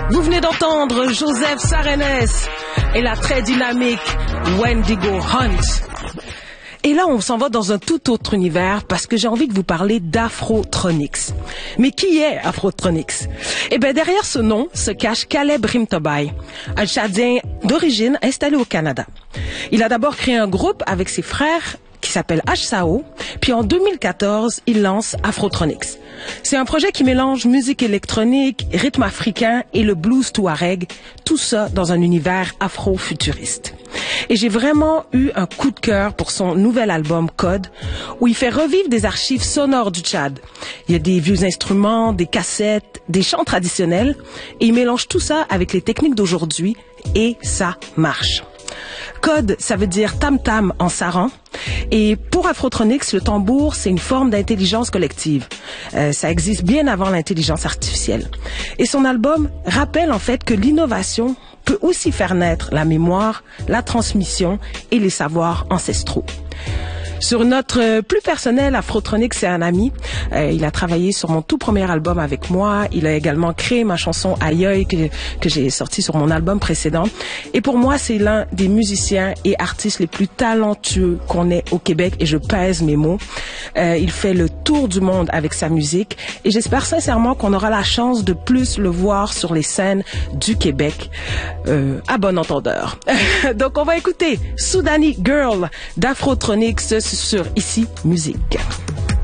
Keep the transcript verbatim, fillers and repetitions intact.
Vous venez d'entendre Joseph Sarenes et la très dynamique Wendigo Hunt. Et là, on s'en va dans un tout autre univers parce que j'ai envie de vous parler d'Afrotronics. Mais qui est Afrotronics? Eh bien, derrière ce nom se cache Caleb Rimtobai, un Tchadien d'origine installé au Canada. Il a d'abord créé un groupe avec ses frères qui s'appelle H S A O, puis en deux mille quatorze, il lance Afrotronics. C'est un projet qui mélange musique électronique, rythme africain et le blues touareg, tout ça dans un univers afro-futuriste. Et j'ai vraiment eu un coup de cœur pour son nouvel album Code, où il fait revivre des archives sonores du Tchad. Il y a des vieux instruments, des cassettes, des chants traditionnels, et il mélange tout ça avec les techniques d'aujourd'hui, et ça marche. Code, ça veut dire tam-tam en saran. Et pour Afrotronics, le tambour, c'est une forme d'intelligence collective. Euh, ça existe bien avant l'intelligence artificielle. Et son album rappelle en fait que l'innovation peut aussi faire naître la mémoire, la transmission et les savoirs ancestraux. Sur notre plus personnel, Afrotronics, c'est un ami. Euh, il a travaillé sur mon tout premier album avec moi. Il a également créé ma chanson Aïe que, que j'ai sortie sur mon album précédent. Et pour moi, c'est l'un des musiciens et artistes les plus talentueux qu'on ait au Québec. Et je pèse mes mots. Euh, il fait le tour du monde avec sa musique. Et j'espère sincèrement qu'on aura la chance de plus le voir sur les scènes du Québec. Euh, à bon entendeur. Donc, on va écouter Soudani Girl d'Afrotronics sur Ici Musique.